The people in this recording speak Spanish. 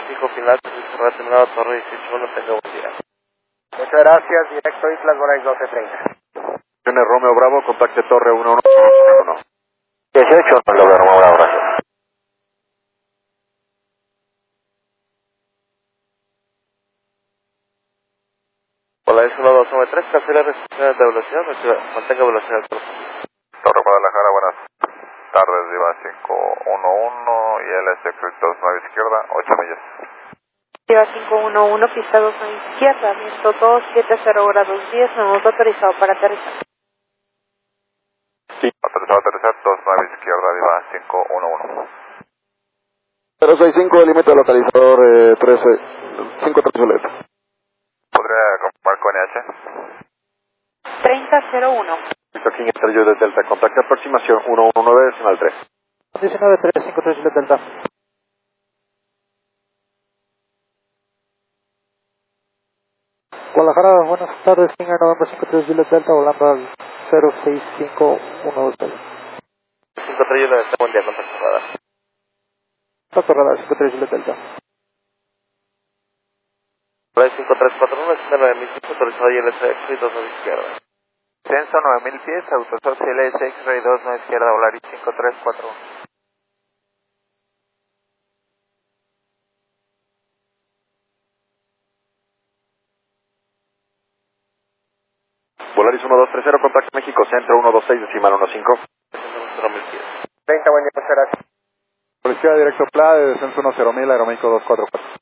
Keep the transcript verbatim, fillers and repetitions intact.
línea fijo final, servicio terminado, Torre dieciocho uno, tenga buen día. Muchas gracias, directo Islas Bonaire doce treinta. Tiene Romeo Bravo, contacte Torre uno uno uno. dieciocho, Romeo Bravo, gracias. Hola, es uno dos nueve tres, cancela restricciones de velocidad, mantenga velocidad al próximo. Torre Guadalajara, buenas tardes, Diva cinco uno uno y L S dos nueve izquierda, ocho millas. Diva cinco uno uno, pista dos nueve izquierda, viento dos siete cero grados diez, minuto autorizado para aterrizar. Sí. Autorizado a aterrizar, dos nueve izquierda, Diva cinco uno uno. cero seis cinco, límite localizador eh, trece, cinco tres Violeta. ¿Podría comprar con N H? treinta cero uno. Listo, King Estrella de Delta, contacte aproximación uno uno nueve, decimal tres. diecinueve tres cinco tres Juliet Delta. Guadalajara, buenas tardes, King Air November cinco tres Juliet Delta, volando al cero seis cinco uno dos seis. cinco tres Juliet, buen día, contacto radar. Contacto radar cinco tres Juliet Delta. Hola, cinco tres cuatro uno, es nueve mil pies, autorizado y L S dos nueve izquierda. Censo nueve mil pies, autosocio L S X-Ray dos nueve izquierda, Volaris cinco tres cuatro uno. Volaris uno dos tres cero, contacto México Centro uno dos seis, decimal uno cinco. treinta, buen día, muchas gracias. Policía directo P L A de descenso uno cero mil, Aeroméxico dos cuatro cuatro.